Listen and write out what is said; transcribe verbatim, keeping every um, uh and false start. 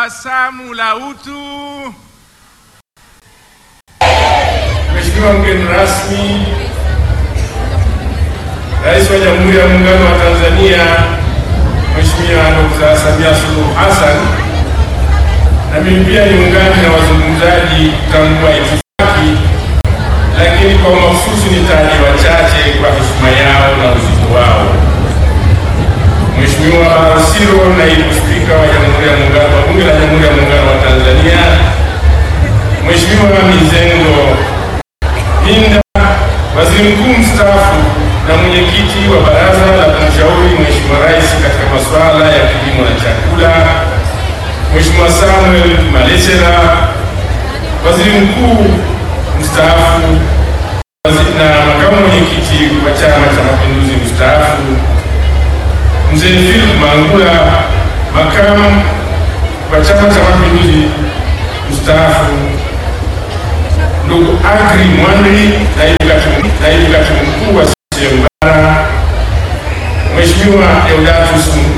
tabasamu la utu. Mheshimiwa mgeni rasmi, Rais wa Jamhuri ya Muungano wa Tanzania Mheshimiwa Dokta Samia Suluhu Hassan, na mimi pia niungane na wazungumzaji kutambua itifaki, lakini kwa mahususi nitaje wachache kwa heshima yao na uzito wao. Mheshimiwa Barosiro, Naibu Spika wa Jamhuri ya Muungano wa Bunge la Jamhuri ya Muungano wa Tanzania, Mheshimiwa Mizengo Pinda, Waziri Mkuu mstaafu na mwenyekiti wa Baraza la Kumshauri Mheshimiwa Rais katika masuala ya kilimo na chakula, Mheshimiwa Samuel Malechela, Waziri Mkuu mstaafu na makamu mwenyekiti wa Chama cha Mapinduzi mstaafu, Mzee Philip Mangula, makamu wa Chama cha Mapinduzi mstaafu, ndugu Agri Mwandri, naibu katibu mkuu wa C C M Bara, Mheshimiwa Deodatus